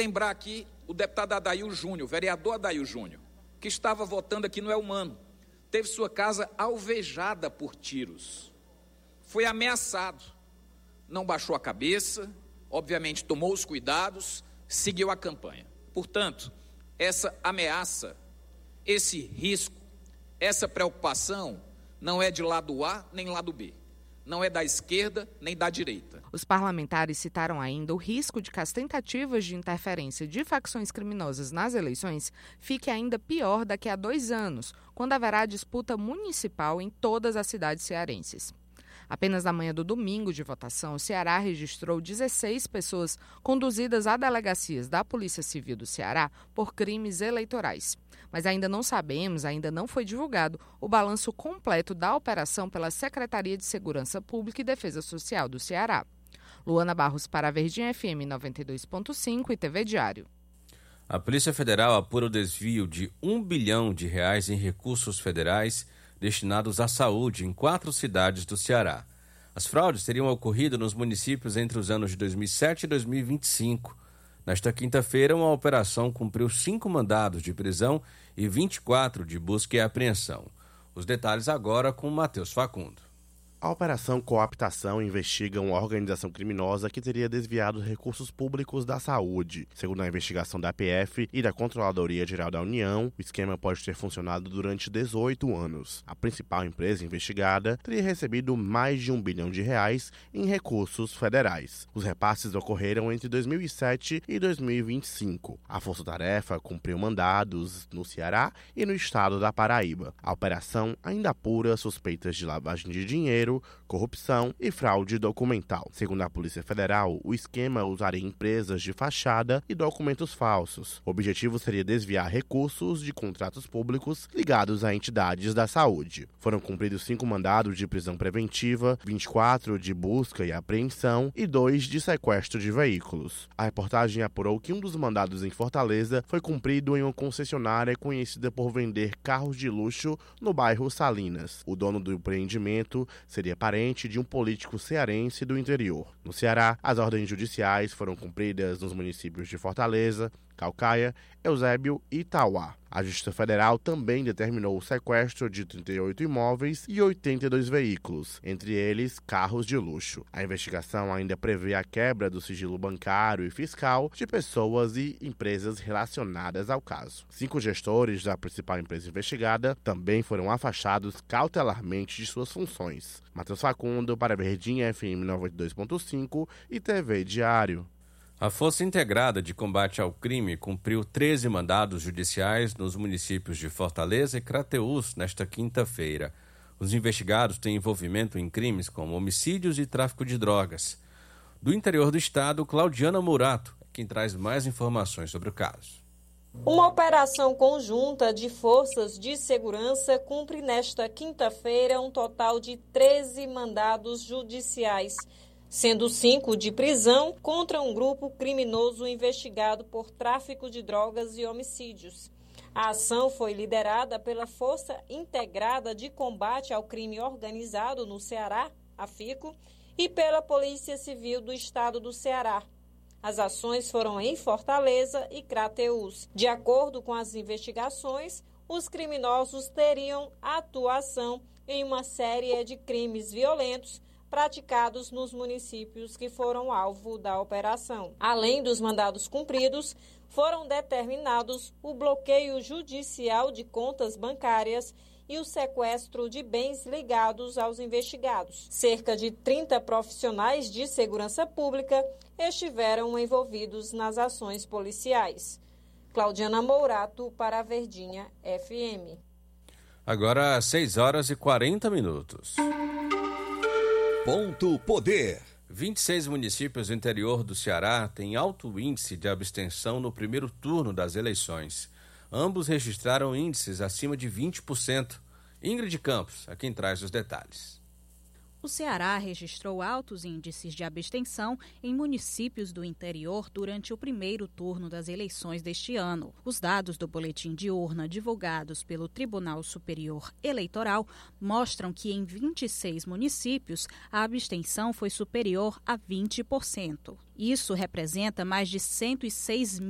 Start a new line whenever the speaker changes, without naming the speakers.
lembrar aqui o deputado Adail Júnior, o vereador Adail Júnior, que estava votando aqui no Elmano, teve sua casa alvejada por tiros, foi ameaçado, não baixou a cabeça, obviamente tomou os cuidados, seguiu a campanha. Portanto, essa ameaça, esse risco, essa preocupação não é de lado A nem lado B. Não é da esquerda nem da direita.
Os parlamentares citaram ainda o risco de que as tentativas de interferência de facções criminosas nas eleições fique ainda pior daqui a 2 anos, quando haverá disputa municipal em todas as cidades cearenses. Apenas na manhã do domingo de votação, o Ceará registrou 16 pessoas conduzidas a delegacias da Polícia Civil do Ceará por crimes eleitorais. Mas ainda não sabemos, ainda não foi divulgado o balanço completo da operação pela Secretaria de Segurança Pública e Defesa Social do Ceará. Luana Barros para a Verdinha FM 92.5 e TV Diário.
A Polícia Federal apura o desvio de R$1 bilhão em recursos federais destinados à saúde em 4 cidades do Ceará. As fraudes teriam ocorrido nos municípios entre os anos de 2007 e 2025. Nesta quinta-feira, uma operação cumpriu 5 mandados de prisão e 24 de busca e apreensão. Os detalhes agora com Matheus Facundo.
A Operação Cooptação investiga uma organização criminosa que teria desviado recursos públicos da saúde. Segundo a investigação da PF e da Controladoria Geral da União, o esquema pode ter funcionado durante 18 anos. A principal empresa investigada teria recebido mais de R$1 bilhão em recursos federais. Os repasses ocorreram entre 2007 e 2025. A Força-Tarefa cumpriu mandados no Ceará e no estado da Paraíba. A operação ainda apura suspeitas de lavagem de dinheiro, corrupção e fraude documental. Segundo a Polícia Federal, o esquema usaria empresas de fachada e documentos falsos. O objetivo seria desviar recursos de contratos públicos ligados a entidades da saúde. Foram cumpridos 5 mandados de prisão preventiva, 24 de busca e apreensão e 2 de sequestro de veículos. A reportagem apurou que um dos mandados em Fortaleza foi cumprido em uma concessionária conhecida por vender carros de luxo no bairro Salinas. O dono do empreendimento seria parente de um político cearense do interior. No Ceará, as ordens judiciais foram cumpridas nos municípios de Fortaleza, Caucaia, Eusébio e Itauá. A Justiça Federal também determinou o sequestro de 38 imóveis e 82 veículos, entre eles carros de luxo. A investigação ainda prevê a quebra do sigilo bancário e fiscal de pessoas e empresas relacionadas ao caso. 5 gestores da principal empresa investigada também foram afastados cautelarmente de suas funções. Matheus Facundo para a Verdinha FM 92.5 e TV Diário.
A Força Integrada de Combate ao Crime cumpriu 13 mandados judiciais nos municípios de Fortaleza e Crateús nesta quinta-feira. Os investigados têm envolvimento em crimes como homicídios e tráfico de drogas. Do interior do estado, Claudiana Murato é quem traz mais informações sobre o caso.
Uma operação conjunta de forças de segurança cumpre nesta quinta-feira um total de 13 mandados judiciais, sendo 5 de prisão contra um grupo criminoso investigado por tráfico de drogas e homicídios. A ação foi liderada pela Força Integrada de Combate ao Crime Organizado no Ceará, a FICO, e pela Polícia Civil do Estado do Ceará. As ações foram em Fortaleza e Crateús. De acordo com as investigações, os criminosos teriam atuação em uma série de crimes violentos praticados nos municípios que foram alvo da operação. Além dos mandados cumpridos, foram determinados o bloqueio judicial de contas bancárias e o sequestro de bens ligados aos investigados. Cerca de 30 profissionais de segurança pública estiveram envolvidos nas ações policiais. Claudiana Mourato para a Verdinha FM.
Agora 6h40.
Ponto Poder.
26 municípios do interior do Ceará têm alto índice de abstenção no primeiro turno das eleições. Ambos registraram índices acima de 20%. Ingrid Campos, a quem traz os detalhes.
O Ceará registrou altos índices de abstenção em municípios do interior durante o primeiro turno das eleições deste ano. Os dados do boletim de urna divulgados pelo Tribunal Superior Eleitoral mostram que em 26 municípios a abstenção foi superior a 20%. Isso representa mais de 106